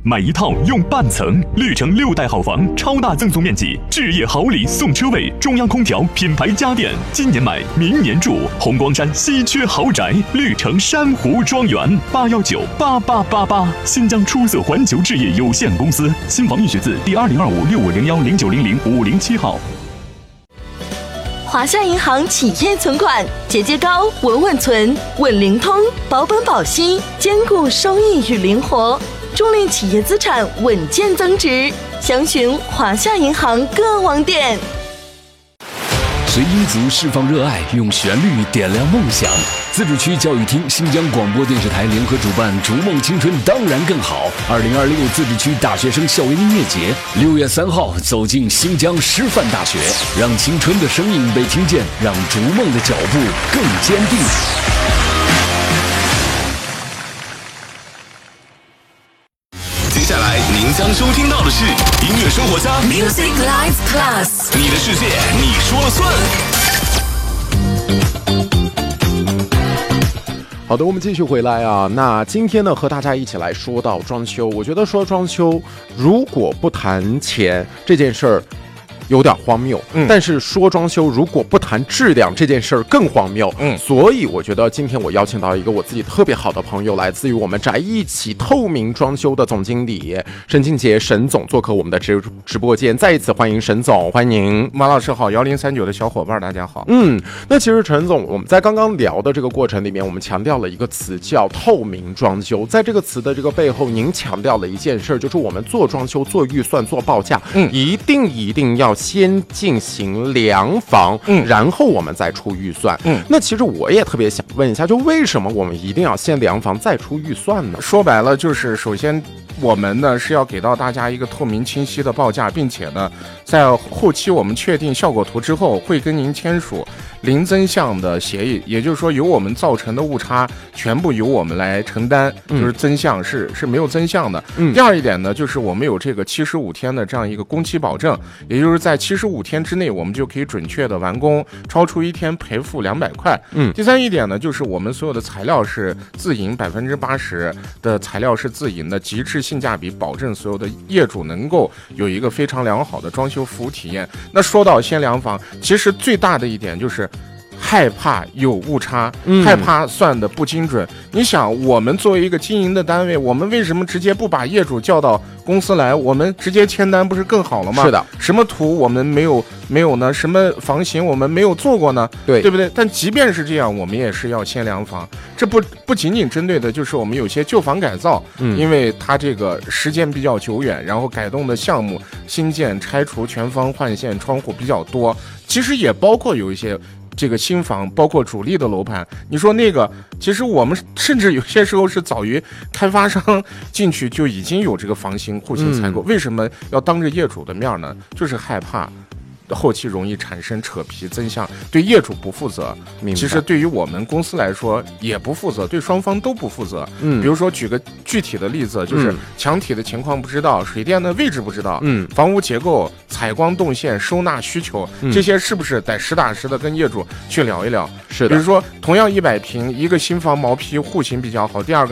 买一套用半层，绿城6代好房，超大赠送面积，置业好礼送车位，中央空调，品牌家电，今年买，明年住。红光山稀缺豪宅，绿城珊瑚庄园，8198888，新疆出色环球置业有限公司，新房预学字第202565010900-507号。 华夏银行企业存款，节节高，稳稳存，稳灵通，保本保息，兼顾收益与灵活，助力企业资产稳健增值。详询华夏银行各网点。 随音族释放热爱，用旋律点亮梦想。自治区教育厅、新疆广播电视台联合主办“逐梦青春当然更好”2026自治区大学生校园音乐节，6月3号走进新疆师范大学，让青春的声音被听见，让逐梦的脚步更坚定。 接下来您将收听到的是音乐生活家 Music Live Plus， 你的世界你说了算。 好的，我们继续回来啊。那今天呢，和大家一起来说到装修。我觉得说装修，如果不谈钱这件事儿，有点荒谬，但是说装修如果不谈质量这件事儿更荒谬，所以我觉得今天我邀请到一个我自己特别好的朋友，来自于我们宅一起透明装修的总经理沈庆杰沈总做客我们的直播间，再一次欢迎沈总，欢迎马老师好，1039的小伙伴大家好。 那其实陈总，我们在刚刚聊的这个过程里面，我们强调了一个词叫透明装修，在这个词的这个背后，您强调了一件事，就是我们做装修、做预算、做报价，一定要先进行量房，然后我们再出预算。那其实我也特别想问一下，就为什么我们一定要先量房再出预算呢？ 说白了就是首先我们呢是要给到大家一个透明清晰的报价，并且呢在后期我们确定效果图之后，会跟您签署零增项的协议，也就是说由我们造成的误差全部由我们来承担，就是增项是没有增项的。第二一点呢，就是我们有这个75天的这样一个工期保证，也就是在75天之内，我们就可以准确的完工，超出1天赔付200块。第三一点呢，就是我们所有的材料是自营，80%的材料是自营的，极致性价比，保证所有的业主能够有一个非常良好的装修服务体验。那说到先量房，其实最大的一点就是害怕有误差，害怕算的不精准。你想，我们作为一个经营的单位，我们为什么直接不把业主叫到公司来，我们直接签单不是更好了吗？是的，什么图我们没有呢？什么房型我们没有做过呢？对不对？但即便是这样，我们也是要先量房。这不仅仅针对的就是我们有些旧房改造，因为它这个时间比较久远，然后改动的项目新建、拆除、全房换线、窗户比较多，其实也包括有一些这个新房，包括主力的楼盘，你说那个，其实我们甚至有些时候是早于开发商进去就已经有这个房型户型采购，为什么要当着业主的面呢？就是害怕后期容易产生扯皮增项，对业主不负责，其实对于我们公司来说也不负责，对双方都不负责。比如说举个具体的例子，就是墙体的情况不知道，水电的位置不知道，房屋结构、采光动线、收纳需求，这些是不是得实打实的跟业主去聊一聊？是的，比如说同样100平，一个新房毛坯户型比较好，第二个